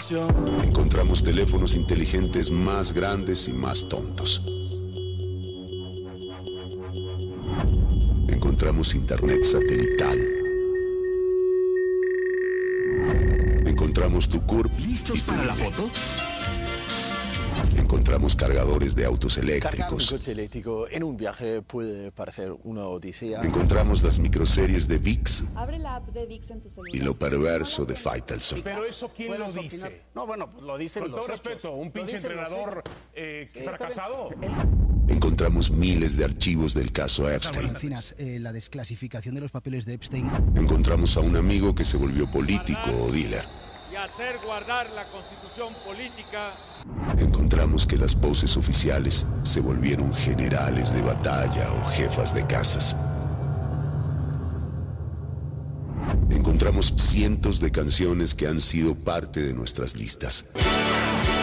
atención. Encontramos teléfonos inteligentes más grandes y más tontos. Encontramos internet satelital. Encontramos tu CURP. ¿Listos para la foto? Encontramos cargadores de autos Cargar un eléctricos. coche eléctrico en un viaje puede parecer una odisea. Encontramos las microseries de VIX Abre la app de VIX en tu celular. y lo perverso de Faitelson. Pero eso, ¿quién lo dice? No, bueno, pues lo dicen Con los todo hechos. respeto, un Lo pinche dicen los entrenador fracasado. Encontramos miles de archivos del caso Epstein. Encinas, la desclasificación de los papeles de Epstein. Encontramos a un amigo que se volvió político o dealer. Y hacer guardar la constitución política. Encontramos que las voces oficiales se volvieron generales de batalla o jefas de casas. Encontramos cientos de canciones que han sido parte de nuestras listas.